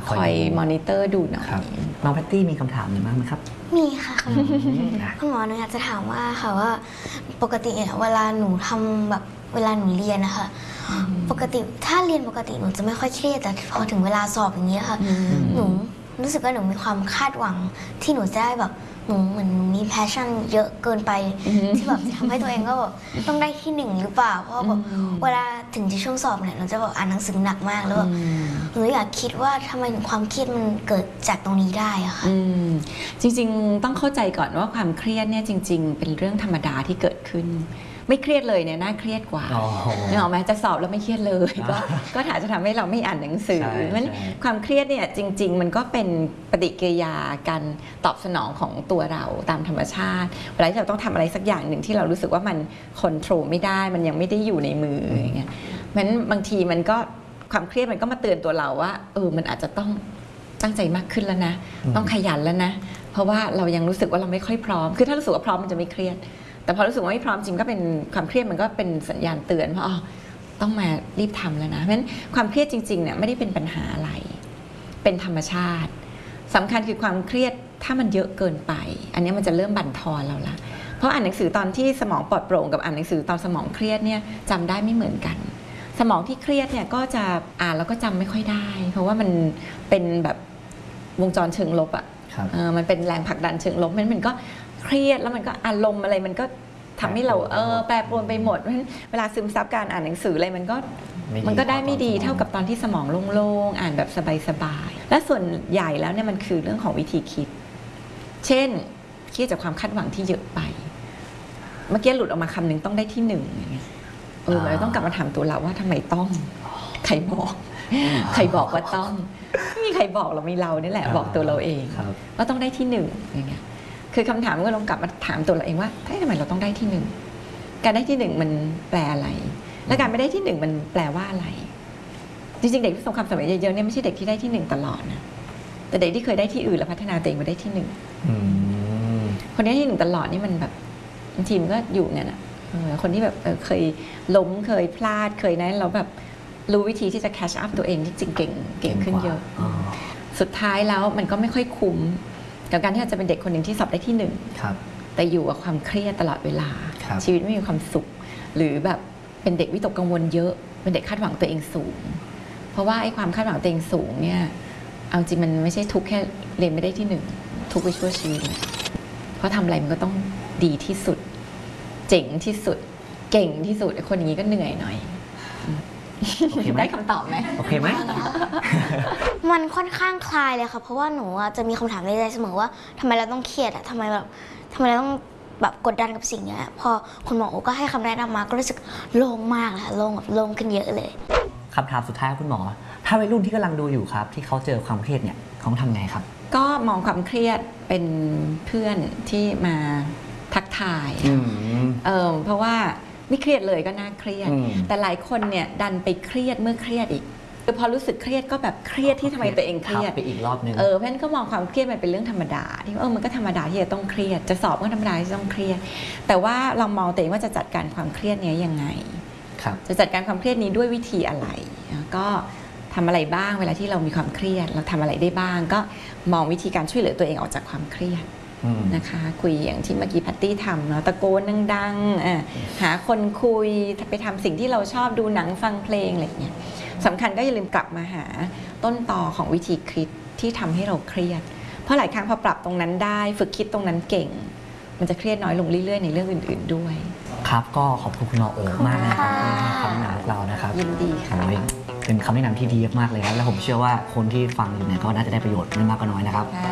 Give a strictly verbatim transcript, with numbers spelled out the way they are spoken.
คอยมอนิเตอร์ดูหน่อยน้องแพตตี้มีคำถามอะไรบ้างไหมครับมีค่ะคุณหมอหนูอยากจะถามว่าค่ะว่าปกติเนี่ยเวลาหนูทำแบบเวลาหนูเรียนนะคะปกติถ้าเรียนปกติหนูจะไม่ค่อยเครียดแต่พอถึงเวลาสอบอย่างนี้ค่ะหนูรู้สึกว่าหนูมีความคาดหวังที่หนูจะได้แบบหนูเหมือนมีแพชชั่นเยอะเกินไปที่แบบจะทำให้ตัวเองก็แบบต้องได้ที่หนึ่งหรือเปล่าเพราะแบบเวลาถึงที่ช่วงสอบเนี่ยหนูจะแบบอ่านหนังสือหนักมากแล้วแบบหนูอยากคิดว่าทำไมถึงความเครียดมันเกิดจากตรงนี้ได้อะค่ะจริงๆต้องเข้าใจก่อนว่าความเครียดเนี่ยจริงๆเป็นเรื่องธรรมดาที่เกิดขึ้นไม่เครียดเลยเนี่ยน่าเครียดกว่านึกออกไหมจะสอบแล้วไม่เครียดเลยก็ก็อาจจะทำให้เราไม่อ่านหนังสือมันความเครียดเนี่ยจริงๆมันก็เป็นปฏิกิริยาการตอบสนองของตัวเราตามธรรมชาติเวลาที่เราต้องทำอะไรสักอย่างหนึ่งที่เรารู้สึกว่ามันคอนโทรลไม่ได้มันยังไม่ได้อยู่ในมืออย่างเงี้ยมันบางทีมันก็ความเครียดมันก็มาเตือนตัวเราว่าเออมันอาจจะต้องตั้งใจมากขึ้นแล้วนะต้องขยันแล้วนะเพราะว่าเรายังรู้สึกว่าเราไม่ค่อยพร้อมคือถ้ารู้สึกว่าพร้อมมันจะไม่เครียดแต่พอรู้สึกว่าไม่พร้อมจริงก็เป็นความเครียดมันก็เป็นสัญญาณเตือนว่าอ๋อต้องมารีบทำแล้วนะเพราะฉะนั้นความเครียดจริงๆเนี่ยไม่ได้เป็นปัญหาอะไรเป็นธรรมชาติสำคัญคือความเครียดถ้ามันเยอะเกินไปอันนี้มันจะเริ่มบั่นทอนเราละเพราะอ่านหนังสือตอนที่สมองปลอดโปร่งกับอ่านหนังสือตอนสมองเครียดเนี่ยจำได้ไม่เหมือนกันสมองที่เครียดเนี่ยก็จะอ่านแล้วก็จำไม่ค่อยได้เพราะว่ามันเป็นแบบวงจรเชิงลบอ่ะมันเป็นแรงผลักดันเชิงลบมันมันก็เครียดแล้วมันก็อารมณ์อะไรมันก็ทำให้เราเออแปรปรวนไปหมดเพราะฉะนั้นเวลาซึมซับการอ่านหนังสืออะไรมันก็มันก็ได้ไม่ดีเท่ากับตอนที่สมองโล่งๆอ่านแบบสบายๆและส่วนใหญ่แล้วเนี่ยมันคือเรื่องของวิธีคิดเช่นเครียดจากความคาดหวังที่เยอะไปเมื่อกี้หลุดออกมาคำหนึ่งต้องได้ที่หนึ่งอย่างเงี้ยเออเราต้องกลับมาถามตัวเราว่าทำไมต้องใครบอกใครบอกว่าต้องไม่มีใครบอกเรามีเรานี่แหละบอกตัวเราเองว่าต้องได้ที่หนึ่งอย่างเงี้ยคือคำถามก็ลองกลับมาถามตัวเราเองว่าทำไมเราต้องได้ที่หนึ่งการได้ที่หนึ่งมันแปลอะไรและการไม่ได้ที่หนึ่งมันแปลว่าอะไรจริงๆเด็กที่ประสบความสำเร็จเยอะๆเนี่ยไม่ใช่เด็กที่ได้ที่หนึ่งตลอดนะแต่เด็กที่เคยได้ที่อื่นแล้วพัฒนาตัวเองมาได้ที่หนึ่งคนนี้ที่หนึ่งตลอดนี่มันแบบทีมก็อยู่เนี่ยนะคนที่แบบเคยล้มเคยพลาดเคยนั้นเราแบบรู้วิธีที่จะแคชอัพตัวเองที่จริงเก่งเก่งขึ้นเยอะสุดท้ายแล้วมันก็ไม่ค่อยคุ้มกับการที่เราจะเป็นเด็กคนหนึ่งที่สอบได้ที่หนึ่งแต่อยู่กับความเครียดตลอดเวลาชีวิตไม่มีความสุขหรือแบบเป็นเด็กวิตกกังวลเยอะเป็นเด็กคาดหวังตัวเองสูงเพราะว่าไอ้ความคาดหวังตัวเองสูงเนี่ยเอาจริงมันไม่ใช่ทุกแค่เรียนไม่ได้ที่หนึ่งทุกไปชั่วชีวิตเพราะทำอะไรมันก็ต้องดีที่สุดเจ๋งที่สุดเก่งที่สุดไอ้คนอย่างนี้ก็เหนื่อยหน่อยได้คำตอบไหมโอเคไหมมันค่อนข้างคลายเลยค่ะเพราะว่าหนูจะมีคำถามในใจเสมอว่าทำไมเราต้องเครียดอะทำไมแบบทำไมเราต้องแบบกดดันกับสิ่งนี้พอคุณหมอก็ให้คำแนะนำมาก็รู้สึกโล่งมากเลยโล่งแบบโล่งขึ้นเยอะเลยคำถามสุดท้ายคุณหมอถ้าวัยรุ่นที่กำลังดูอยู่ครับที่เขาเจอความเครียดเนี่ยเขาทำไงครับก็มองความเครียดเป็นเพื่อนที่มาทักทายเออเพราะว่าไม่เครียดเลยก็น่าเครียดแต่หลายคนเนี่ยดันไปเครียดเมื่อเครียดอีกคือพอรู้สึกเครียดก็แบบเครียดที่ทำไมตัวเองเครียดไปอีกรอบนึงเออเพราะฉะนั้นก็มองความเครียดมันเป็นเรื่องธรรมดาที่เออมันก็ธรรมดาที่จะต้องเครียดจะสอบก็ธรรมดาที่ต้องเครียดแต่ว่าเรามองตัวเองว่าจะจัดการความเครียดนี้ยังไงจะจัดการความเครียดนี้ด้วยวิธีอะไรก็ทำอะไรบ้างเวลาที่เรามีความเครียดเราทำอะไรได้บ้างก็มองวิธีการช่วยเหลือตัวเองออกจากความเครียดนะคะคุยอย่างที่เมื่อกี้แพตตี้ทำเนาะตะโกนดังๆหาคนคุยไปทำสิ่งที่เราชอบดูหนังฟังเพลงอะไรอย่างเงี้ยสำคัญก็อย่าลืมกลับมาหาต้นตอของวิธีคิดที่ทำให้เราเครียดเพราะหลายครั้งพอปรับตรงนั้นได้ฝึกคิดตรงนั้นเก่งมันจะเครียดน้อยลงเรื่อยๆในเรื่องอื่นๆด้วยครับก็ขอบคุณคุณหมอโอ๋มากนะครับที่ให้คำแนะนำพวกเรานะครับยินดีค่ะเป็นคำแนะนำที่ดีมากเลยครับและผมเชื่อว่าคนที่ฟังอยู่เนี่ยก็น่าจะได้ประโยชน์ไม่มากก็น้อยนะครับ